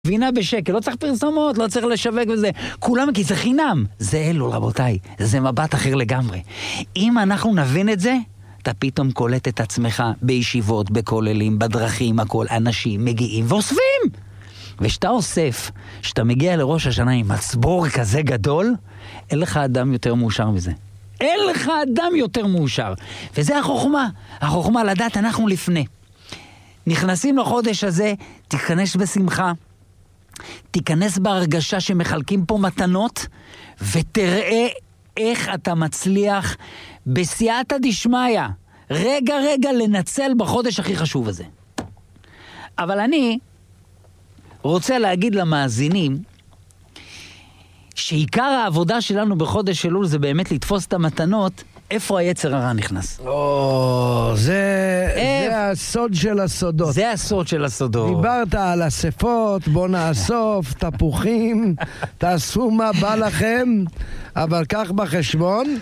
וינה בשקל, לא צריך פרסומות, לא צריך לשווק וזה, כולם, כי זה חינם. זה אלו, רבותיי, זה מבט אחר לגמרי. אם אנחנו נבין את זה, אתה פתאום קולט את עצמך בישיבות, בכוללים, בדרכים, הכל, אנשים מגיעים ואוספים. ושאתה אוסף, שאתה מגיע לראש השנה עם מצבור כזה גדול, אין לך אדם יותר מאושר מזה. אין לך אדם יותר מאושר. וזה החוכמה. החוכמה לדעת, אנחנו לפני. נכנסים לחודש הזה, תיכנס בשמחה, תיכנס בהרגשה שמחלקים פה מתנות, ותראה איך אתה מצליח בסייעתא דשמיא, רגע לנצל בחודש הכי חשוב הזה. אבל אני רוצה להגיד למאזינים, שעיקר העבודה שלנו בחודש אלול זה באמת לתפוס את המתנות, איפה היצר הרע נכנס. זה הסוד של הסודות. זה הסוד של הסודות. דיברת על אספות, בוא נאסוף, תפוחים, תעשו מה בא לכם, אבל כך בחשבון,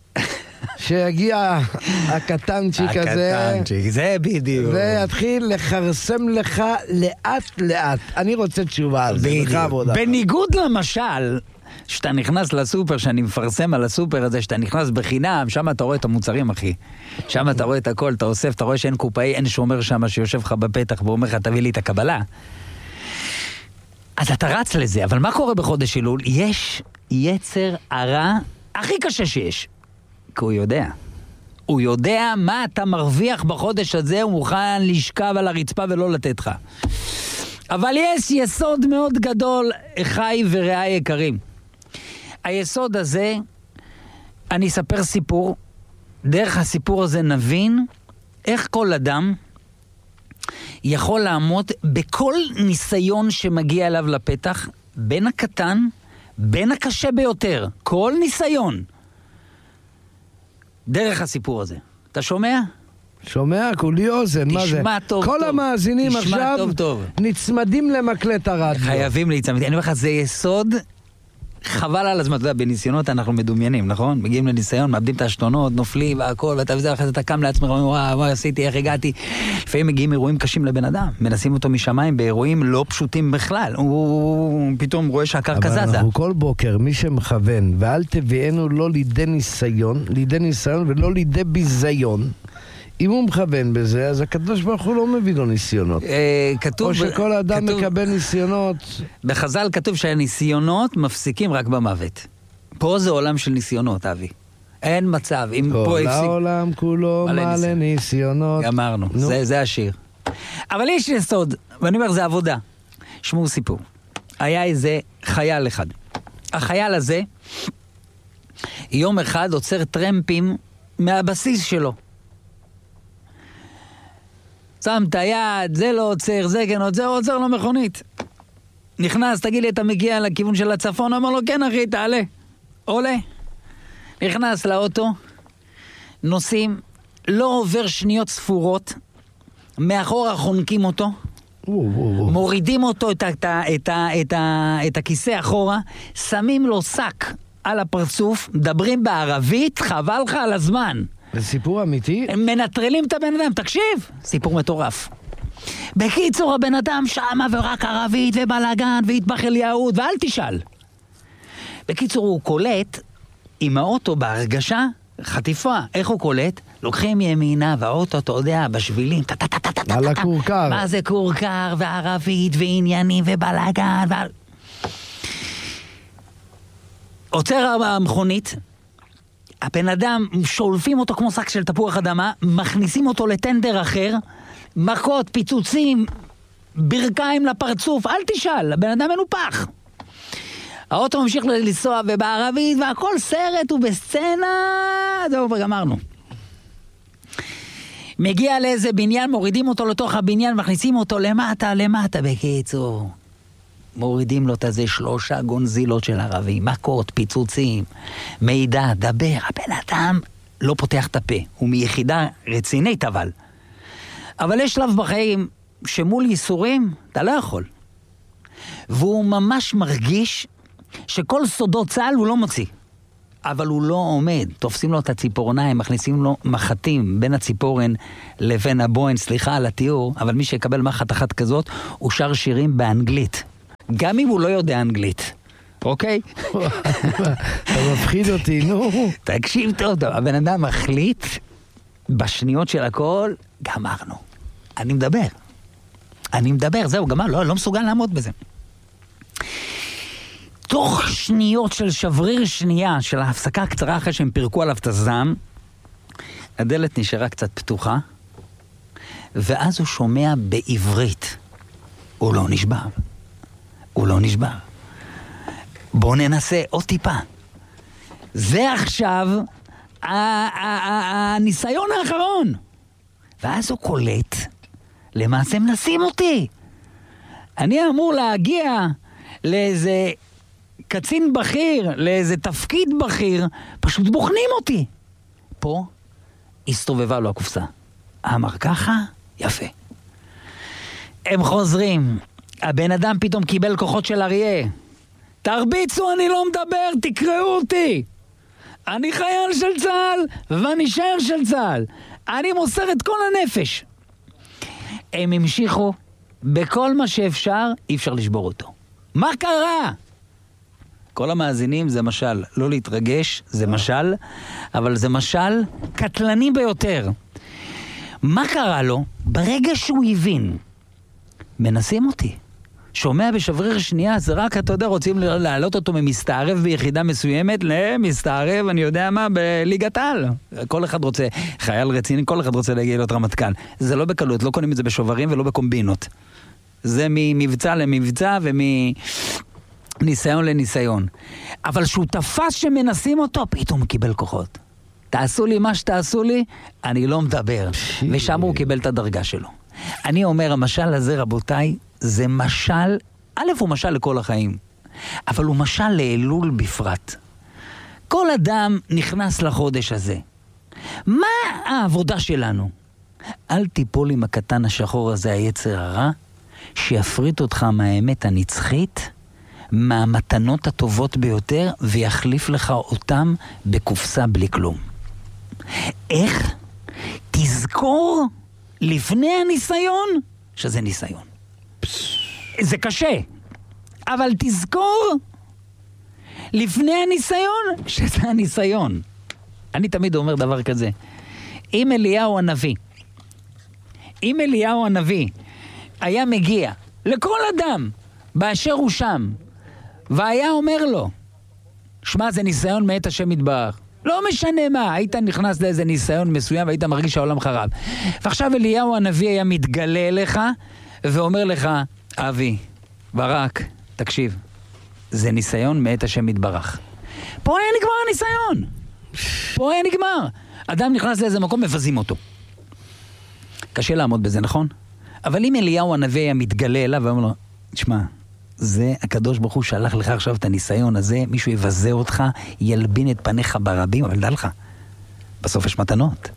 שיגיע הקטנצ'יק הזה, הקטנצ'יק, זה בדיוק. ויתחיל לחרסם לך לאט לאט. אני רוצה תשובה על זה. בניגוד למשל, שאתה נכנס לסופר, שאני מפרסם על הסופר הזה, שאתה נכנס בחינם, שם אתה רואה את המוצרים, אחי. שם אתה רואה את הכל, אתה אוסף, אתה רואה שאין קופאי, אין שומר שם שיושב לך בפתח ואומר לך, תביא לי את הקבלה. אז אתה רץ לזה, אבל מה קורה בחודש אלול? יש יצר הרע הכי קשה שיש. כי הוא יודע. הוא יודע מה אתה מרוויח בחודש הזה, הוא מוכן לשכב על הרצפה ולא לתת לך. אבל יש יסוד מאוד גדול, אחי ורעי יקרים. היסוד הזה, אני אספר סיפור, דרך הסיפור הזה נבין איך כל אדם יכול לעמוד בכל ניסיון שמגיע אליו לפתח, בין הקטן, בין הקשה ביותר, כל ניסיון, דרך הסיפור הזה. אתה שומע? שומע, כולי אוזן, מה זה? תשמע טוב כל טוב. המאזינים תשמע עכשיו טוב. נצמדים למקלט הרדיו. חייבים להצמד. אני אומר לך, זה יסוד חבל על הזמן. אתה יודע, בניסיונות אנחנו מדומיינים, נכון? מגיעים לניסיון, מאבדים את השתונות, נופלים והכל, ואתה וזה, אחרי זה אתה קם לעצמך, וואו, עשיתי, איך הגעתי. לפעמים מגיעים אירועים קשים לבן אדם, מנסים אותו משמיים באירועים לא פשוטים בכלל. הוא פתאום רואה שהקרקע זזה. אבל אנחנו כל בוקר, מי שמכוון, ואל תביאנו לא לידי ניסיון ולא לידי ביזיון. אם הוא מכוון בזה, אז הקדוש ברוך הוא לא מביא לו ניסיונות. כתוב, או שכל אדם מקבל ניסיונות. בחז"ל כתוב שהניסיונות מפסיקים רק במוות. פה זה עולם של ניסיונות, אבי. אין מצב. כל העולם כולו מלא ניסיונות. אמרנו, זה השיר. אבל יש יסוד, ואני אומר, זה עבודה. שמעו סיפור. היה איזה חייל אחד. החייל הזה, יום אחד עוצר טרמפים מהבסיס שלו. שם את היד, זה לא עוצר, זה כן עוצר, עוצר לו מכונית. נכנס, תגיד לי, אתה מגיע לכיוון של הצפון? אמר לו, כן אחי, תעלה. עולה. נכנס לאוטו, נוסעים, לא עובר שניות ספורות, מאחורה חונקים אותו, מורידים אותו את הכיסא אחורה, שמים לו שק על הפרצוף, מדברים בערבית, חבל לך על הזמן. זה סיפור אמיתי? הם מנטרלים את הבן אדם, תקשיב, סיפור מטורף. בקיצור, הבן אדם שמה ורק ערבית ובלגן והתבח אל יהוד, ואל תשאל. בקיצור, הוא קולט עם האוטו בהרגשה, חטיפה. איך הוא קולט? לוקחים ימינה והאוטו, אתה יודע, בשבילים, על הקורקר. מה זה קורקר וערבית ועניינים ובלגן עוצר המכונית, הבן אדם, שולפים אותו כמו שק של תפוח אדמה, מכניסים אותו לטנדר אחר, מכות, פיצוצים, ברכיים לפרצוף, אל תשאל, הבן אדם מנופח. האוטו ממשיך לנסוע ובערבית, והכל סרט ובסצנה, זהו, וגמרנו. מגיע לאיזה בניין, מורידים אותו לתוך הבניין, מכניסים אותו למטה, בקיצור. מורידים לו את הזה 3 גונזילות של ערבים, מכות, פיצוצים, מידע, דבר. הבן אדם לא פותח את הפה, הוא מיחידה רצינית אבל יש שלב בחיים שמול ייסורים אתה לא יכול. והוא ממש מרגיש שכל סודות צה"ל הוא לא מוציא. אבל הוא לא עומד, תופסים לו את הציפורניים, מכניסים לו מחטים בין הציפורן לבין הבוין, סליחה על התיאור, אבל מי שיקבל מחט אחת כזאת, הוא שר שירים באנגלית. גם אם הוא לא יודע אנגלית. אוקיי? אתה מפחיד אותי, נו. תקשיב טוב, הבן אדם מחליט, בשניות של הכל, גמרנו. אני מדבר, זהו, גמר, לא מסוגל לעמוד בזה. תוך שניות של שבריר שנייה, של ההפסקה הקצרה אחרי שהם פירקו עליו את הזעם, הדלת נשארה קצת פתוחה, ואז הוא שומע בעברית. הוא לא נשבר. בואו ננסה עוד טיפה. זה עכשיו הניסיון האחרון. ואז הוא קולט, למעשה מנסים אותי. אני אמור להגיע לאיזה קצין בכיר, לאיזה תפקיד בכיר, פשוט בוחנים אותי. פה הסתובבה לו הקופסה. אמר ככה, יפה. הם חוזרים. הבן אדם פתאום קיבל כוחות של אריה. תרביצו, אני לא מדבר, תקראו אותי. אני חייל של צה"ל, ואני שער של צה"ל. אני מוסר את כל הנפש. הם המשיכו, בכל מה שאפשר, אי אפשר לשבור אותו. מה קרה? כל המאזינים זה משל, לא להתרגש, זה משל, אבל זה משל קטלני ביותר. מה קרה לו? ברגע שהוא הבין, מנסים אותי. שומע בשבריר שנייה, זה רק, אתה יודע, רוצים להעלות אותו ממסתערב ביחידה מסוימת למסתערב, אני יודע מה, בליגת העל. כל אחד רוצה, חייל רציני, כל אחד רוצה להגיע להיות רמטכ"ל. זה לא בקלות, לא קונים את זה בשוברים ולא בקומבינות. זה ממבצע למבצע ומניסיון לניסיון. אבל שהוא תפס שמנסים אותו, פתאום הוא קיבל כוחות. תעשו לי מה שתעשו לי, אני לא מדבר. ושם הוא קיבל את הדרגה שלו. אני אומר, המשל הזה, רבותיי, זה משל, א' הוא משל לכל החיים, אבל הוא משל לאלול בפרט. כל אדם נכנס לחודש הזה. מה העבודה שלנו? אל תיפול עם הקטן השחור הזה, היצר הרע, שיפריט אותך מהאמת הנצחית, מהמתנות הטובות ביותר, ויחליף לך אותם בקופסה בלי כלום. איך? תזכור לפני הניסיון שזה ניסיון. זה קשה, אבל תזכור לפני הניסיון שזה הניסיון. אני תמיד אומר דבר כזה. אם אליהו הנביא היה מגיע לכל אדם באשר הוא שם, והיה אומר לו, שמע, זה ניסיון מאת השם יתברך. לא משנה מה, היית נכנס לאיזה ניסיון מסוים והיית מרגיש שהעולם חרב. ועכשיו אליהו הנביא היה מתגלה אליך ואומר לך, אבי, ברק, תקשיב, זה ניסיון מאת השם יתברך. פה היה נגמר הניסיון. פה היה נגמר. אדם נכנס לאיזה מקום, מבזים אותו. קשה לעמוד בזה, נכון? אבל אם אליהו הנביא היה מתגלה אליו ואומר לו, תשמע, זה הקדוש ברוך הוא שלח לך עכשיו את הניסיון הזה, מישהו יבזה אותך, ילבין את פניך ברבים, אבל דע לך, בסוף יש מתנות.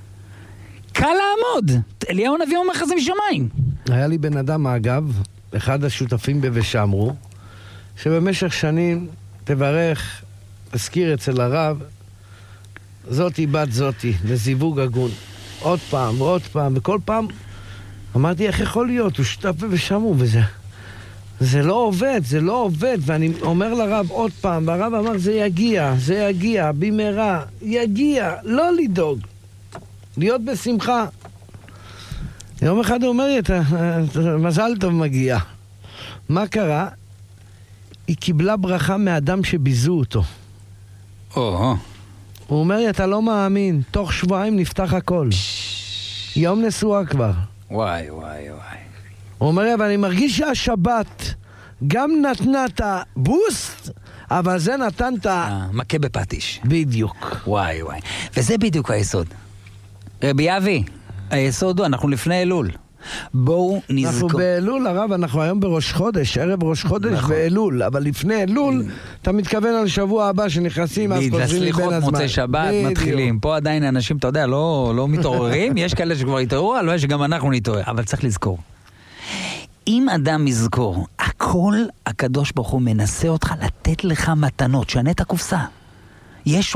קל לעמוד. אליהו הנביא אומר לך זה משמיים. היה לי בן אדם, אגב, אחד השותפים בבשמרו, שבמשך שנים תברך, תזכיר אצל הרב, זאתי בת זאתי, לזיווג הגון. עוד פעם, ועוד פעם, וכל פעם אמרתי, איך יכול להיות? הוא שותף בבשמרו וזה. זה לא עובד, ואני אומר לרב עוד פעם, והרב אמר, זה יגיע, במהרה, יגיע, לא לדאוג, להיות בשמחה. יום אחד הוא אומר לי, מזל טוב מגיע. מה קרה? היא קיבלה ברכה מאדם שביזו אותו. הוא אומר לי, אתה לא מאמין, תוך שבועיים נפתח הכל. יום נשואה כבר. וואי. הוא אומר לי, אבל אני מרגיש שהשבת גם נתנה את הבוסט, אבל זה נתן את מכה בפטיש. בדיוק. וואי. וזה בדיוק היסוד. רבי אבי, היסוד הוא, אנחנו לפני אלול. בואו נזכור. אנחנו באלול, הרב, אנחנו היום בראש חודש, ערב ראש חודש נכון. באלול, אבל לפני אלול, אתה מתכוון על שבוע הבא שנכנסים, אז חוזרים מבין הזמן. מוצאי שבת, מתחילים. פה עדיין אנשים, אתה יודע, לא מתעוררים, יש כאלה שכבר התעוררו, לא יש שגם אנחנו נתעורר, אבל צריך לזכור. אם אדם יזכור, הכל הקדוש ברוך הוא מנסה אותך לתת לך מתנות, שנה את הקופסה. יש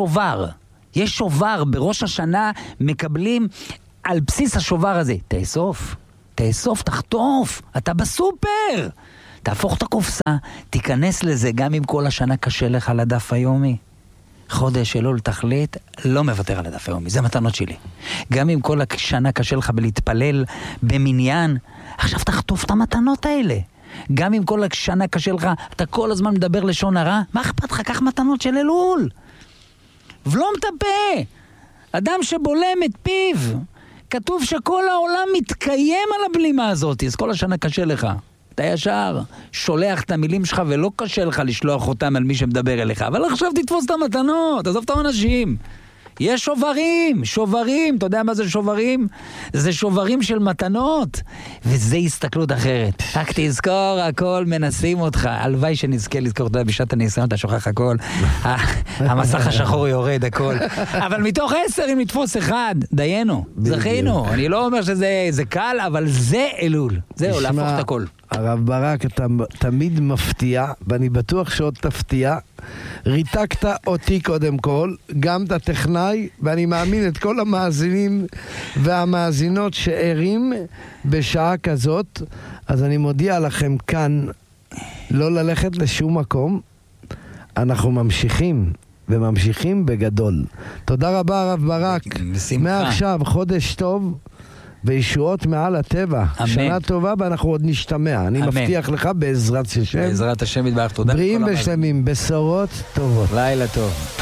שובר, בראש השנה מקבלים על בסיס השובר הזה. תאסוף, תחטוף, אתה בסופר. תהפוך את הקופסה, תיכנס לזה, גם אם כל השנה קשה לך על הדף היומי. חודש אלול תחליט, לא מוותר על הדף היומי, זה מתנות שלי. גם אם כל השנה קשה לך בלהתפלל במניין, עכשיו תחטוף את המתנות האלה. גם אם כל השנה קשה לך, אתה כל הזמן מדבר לשון הרע, מה אכפת לך? קח מתנות של אלול. ולום את הפה. אדם שבולם את פיו. כתוב שכל העולם מתקיים על הבלימה הזאת, אז כל השנה קשה לך. אתה ישר שולח את המילים שלך ולא קשה לך לשלוח אותם על מי שמדבר אליך. אבל עכשיו תתפוס את המתנות, עזוב את האנשים. יש שוברים, אתה יודע מה זה שוברים? זה שוברים של מתנות, וזה הסתכלות אחרת. רק תזכור, הכל מנסים אותך. הלוואי שנזכה לזכור, אתה יודע, בשעת הניסיון אתה שוכח הכל. המסך השחור יורד, הכל. אבל מתוך 10 אם נתפוס אחד, דיינו, זכינו. אני לא אומר שזה קל, אבל זה אלול. זהו, להפוך את הכל. הרב ברק, אתה תמיד מפתיע, ואני בטוח שעוד תפתיע. ריתקת אותי קודם כל, גם את הטכנאי, ואני מאמין את כל המאזינים והמאזינות שערים בשעה כזאת. אז אני מודיע לכם כאן, לא ללכת לשום מקום. אנחנו ממשיכים, וממשיכים בגדול. תודה רבה הרב ברק. מעכשיו חודש טוב. וישועות מעל הטבע. אמן. שנה טובה ואנחנו עוד נשתמע. אני מבטיח לך בעזרת השם. בעזרת השם יתברך. תודה. בריאים ושלמים, בשורות טובות. לילה טוב.